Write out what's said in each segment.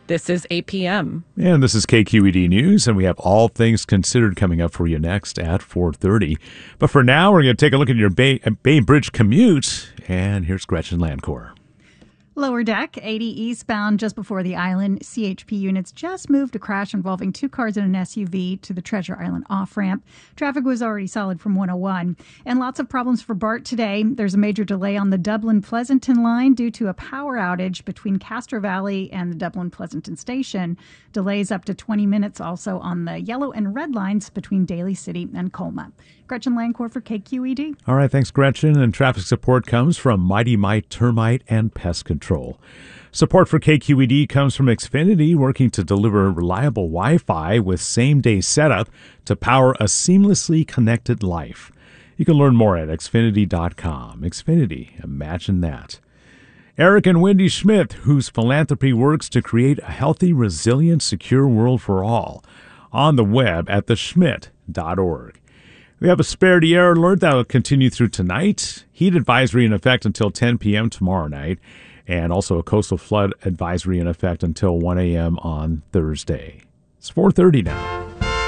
This is APM. And this is KQED News, and we have all things considered coming up for you next at 4:30. But for now, we're going to take a look at your Bay Bridge commute, and here's Gretchen Landcore. Lower deck, 80 eastbound just before the island. CHP units just moved a crash involving two cars and an SUV to the Treasure Island off-ramp. Traffic was already solid from 101. And lots of problems for BART today. There's a major delay on the Dublin-Pleasanton line due to a power outage between Castro Valley and the Dublin-Pleasanton station. Delays up to 20 minutes also on the yellow and red lines between Daly City and Colma. Gretchen Landcore for KQED. All right, thanks, Gretchen. And traffic support comes from Mighty Mite Termite and Pest Control. Support for KQED comes from Xfinity, working to deliver reliable Wi-Fi with same-day setup to power a seamlessly connected life. You can learn more at Xfinity.com. Xfinity, imagine that. Eric and Wendy Schmidt, whose philanthropy works to create a healthy, resilient, secure world for all, on the web at theschmidt.org. We have a spare the air alert that will continue through tonight. Heat advisory in effect until 10 p.m. tomorrow night. And also a coastal flood advisory in effect until 1 a.m. on Thursday. It's 4:30 now.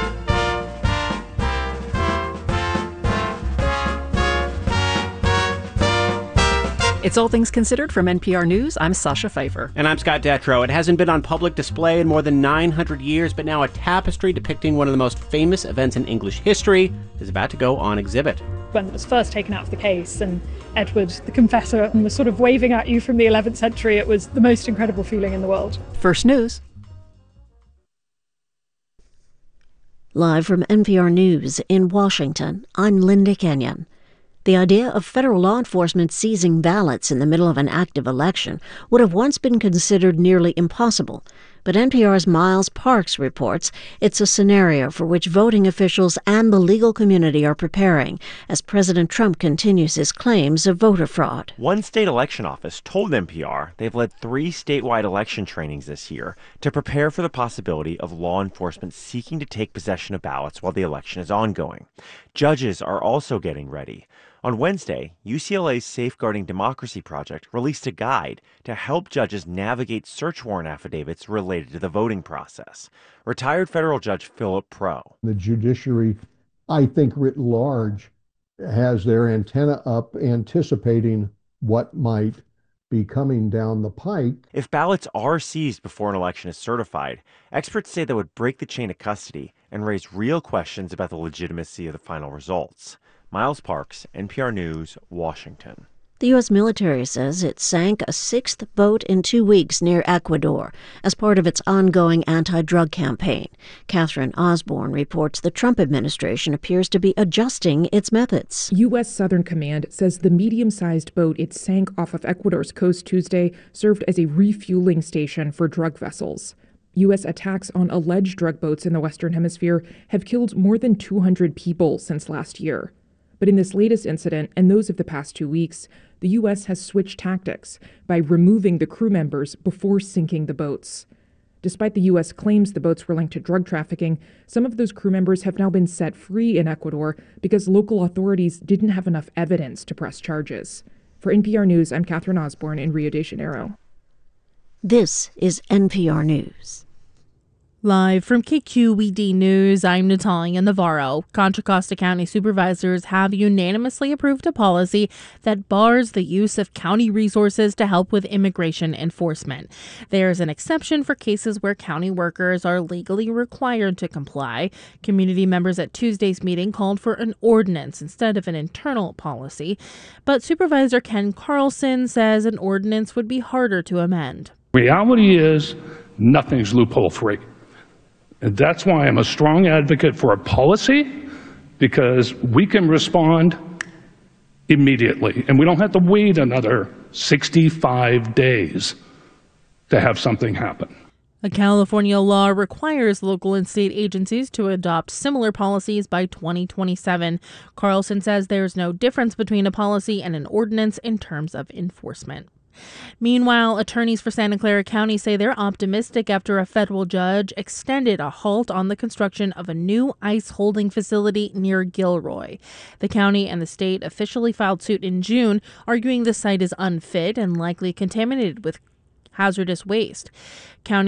It's All Things Considered from NPR News. I'm Sasha Pfeiffer. And I'm Scott Detrow. It hasn't been on public display in more than 900 years, but now a tapestry depicting one of the most famous events in English history is about to go on exhibit. When it was first taken out of the case and Edward, the confessor, was sort of waving at you from the 11th century, it was the most incredible feeling in the world. First News. Live from NPR News in Washington, I'm Linda Kenyon. The idea of federal law enforcement seizing ballots in the middle of an active election would have once been considered nearly impossible. But NPR's Miles Parks reports it's a scenario for which voting officials and the legal community are preparing as President Trump continues his claims of voter fraud. One state election office told NPR they've led 3 statewide election trainings this year to prepare for the possibility of law enforcement seeking to take possession of ballots while the election is ongoing. Judges are also getting ready. On Wednesday, UCLA's Safeguarding Democracy Project released a guide to help judges navigate search warrant affidavits related to the voting process. Retired federal judge Philip Pro. The judiciary, I think writ large, has their antenna up anticipating what might be coming down the pike. If ballots are seized before an election is certified, experts say that would break the chain of custody and raise real questions about the legitimacy of the final results. Miles Parks, NPR News, Washington. The U.S. military says it sank a 6th boat in 2 weeks near Ecuador as part of its ongoing anti-drug campaign. Catherine Osborne reports the Trump administration appears to be adjusting its methods. U.S. Southern Command says the medium-sized boat it sank off of Ecuador's coast Tuesday served as a refueling station for drug vessels. U.S. attacks on alleged drug boats in the Western Hemisphere have killed more than 200 people since last year. But in this latest incident, and those of the past 2 weeks, the U.S. has switched tactics by removing the crew members before sinking the boats. Despite the U.S. claims the boats were linked to drug trafficking, some of those crew members have now been set free in Ecuador because local authorities didn't have enough evidence to press charges. For NPR News, I'm Catherine Osborne in Rio de Janeiro. This is NPR News. Live from KQED News, I'm Natalia Navarro. Contra Costa County supervisors have unanimously approved a policy that bars the use of county resources to help with immigration enforcement. There's an exception for cases where county workers are legally required to comply. Community members at Tuesday's meeting called for an ordinance instead of an internal policy. But Supervisor Ken Carlson says an ordinance would be harder to amend. Reality is nothing's loophole free. And that's why I'm a strong advocate for a policy, because we can respond immediately. And we don't have to wait another 65 days to have something happen. A California law requires local and state agencies to adopt similar policies by 2027. Carlson says there's no difference between a policy and an ordinance in terms of enforcement. Meanwhile, attorneys for Santa Clara County say they're optimistic after a federal judge extended a halt on the construction of a new ICE holding facility near Gilroy. The county and the state officially filed suit in June, arguing the site is unfit and likely contaminated with hazardous waste. County